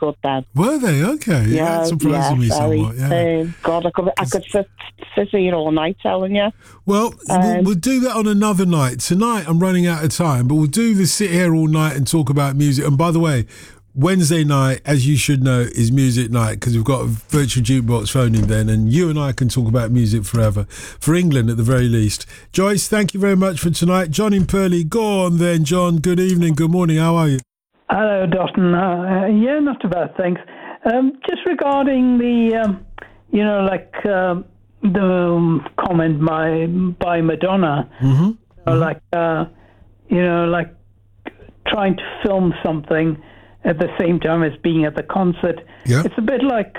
good then. Were they? Okay. Yeah, That surprises me somewhat. Yeah. God, I could sit here all night telling you. Well, we'll do that on another night. Tonight, I'm running out of time, but we'll do the sit here all night and talk about music. And by the way, Wednesday night, as you should know, is music night because we've got a virtual jukebox phoning then, and you and I can talk about music forever, for England at the very least. Joyce, thank you very much for tonight. John in Purley, go on then, John. Good evening, good morning, how are you? Hello, Dotton. Yeah, not too bad, thanks. Just regarding the, the comment by Madonna, trying to film something at the same time as being at the concert. Yeah. It's a bit like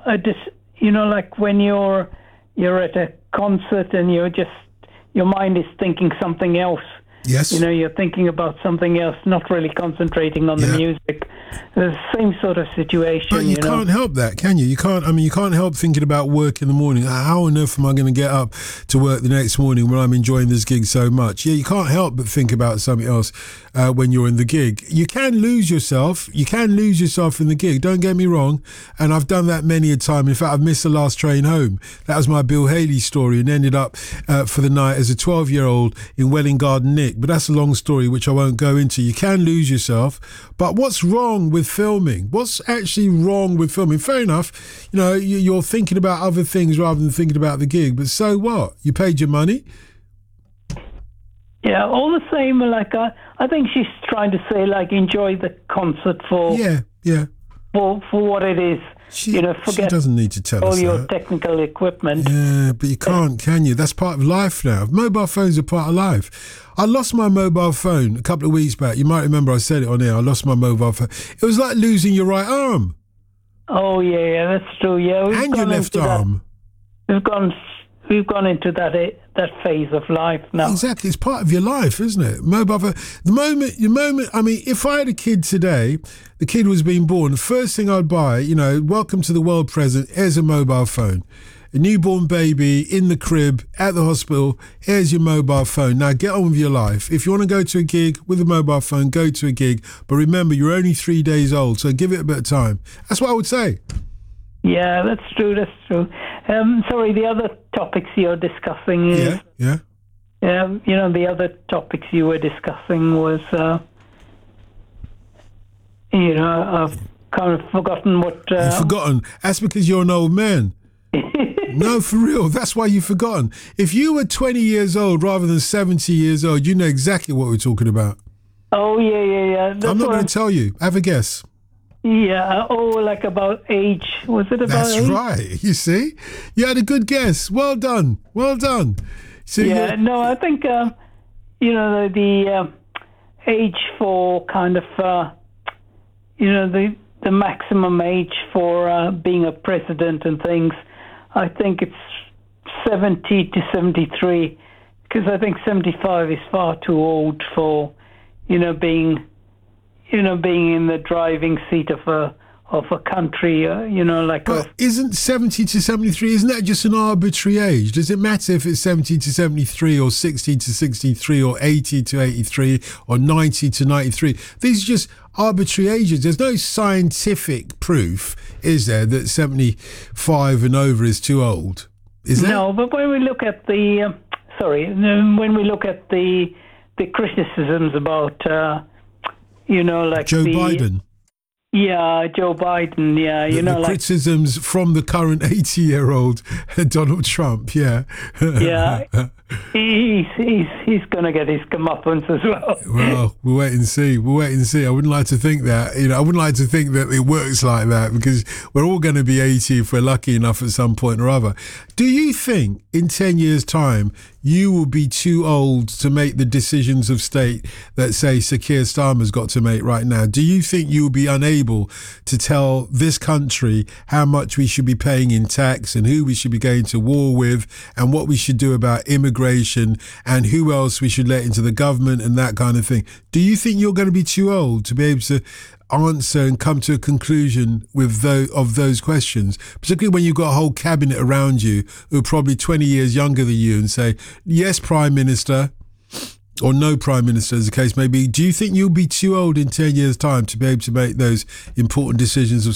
like when you're at a concert and your mind is thinking something else. Yes. You're thinking about something else, not really concentrating on the music. The same sort of situation. But you can't help that, can you? You can't help thinking about work in the morning. How on earth am I going to get up to work the next morning when I'm enjoying this gig so much? Yeah, you can't help but think about something else when you're in the gig. You can lose yourself. You can lose yourself in the gig. Don't get me wrong. And I've done that many a time. In fact, I've missed the last train home. That was my Bill Haley story, and ended up for the night as a 12-year-old in Welwyn Garden Nick. But that's a long story, which I won't go into. You can lose yourself. But what's wrong with filming? What's actually wrong with filming? Fair enough, you're thinking about other things rather than thinking about the gig, but so what? You paid your money. Yeah, all the same, I think she's trying to say, enjoy the concert for what it is. Forget she doesn't need to tell us all your that. Technical equipment. Yeah, but you can't, can you? That's part of life now. Mobile phones are part of life. I lost my mobile phone a couple of weeks back. You might remember I said it on air. I lost my mobile phone. It was like losing your right arm. Oh, yeah, that's true. Yeah, and your left arm. We've gone into that phase of life now. Exactly, it's part of your life, isn't it? Mobile phone. The moment. I mean, if I had a kid today, the kid was being born. The first thing I'd buy, welcome to the world present. Here's a mobile phone. A newborn baby in the crib at the hospital. Here's your mobile phone. Now get on with your life. If you want to go to a gig with a mobile phone, go to a gig. But remember, you're only 3 days old, so give it a bit of time. That's what I would say. Yeah, that's true. Sorry, the other topics you're discussing is... Yeah. The other topics you were discussing was, I've kind of forgotten what... You've forgotten? That's because you're an old man. No, for real. That's why you've forgotten. If you were 20 years old rather than 70 years old, you know exactly what we're talking about. Oh, yeah. I'm not going to tell you. Have a guess. Yeah, about age. Was it about That's age? right. You see? You had a good guess. Well done. So I think, the age for kind of, the maximum age for being a president and things, I think it's 70 to 73, because I think 75 is far too old for, being in the driving seat of a country, But isn't 70 to 73, isn't that just an arbitrary age? Does it matter if it's 70 to 73 or 60 to 63 or 80 to 83 or 90 to 93? These are just arbitrary ages. There's no scientific proof, is there, that 75 and over is too old? Is there? No, but when we look at the criticisms about Joe Biden. Yeah, Joe Biden, yeah. The criticisms from the current 80-year-old Donald Trump, yeah. Yeah, he's going to get his comeuppance as well. Well, we'll wait and see. I wouldn't like to think that. I wouldn't like to think that it works like that, because we're all going to be 80 if we're lucky enough at some point or other. Do you think in 10 years' time you will be too old to make the decisions of state that, say, Sir Keir Starmer's got to make right now? Do you think you will be unable to tell this country how much we should be paying in tax and who we should be going to war with and what we should do about immigration and who else we should let into the government and that kind of thing? Do you think you're going to be too old to be able to answer and come to a conclusion with those questions, particularly when you've got a whole cabinet around you who are probably 20 years younger than you, and say, yes, Prime Minister, or no Prime Minister, as the case may be? Do you think you'll be too old in 10 years' time to be able to make those important decisions of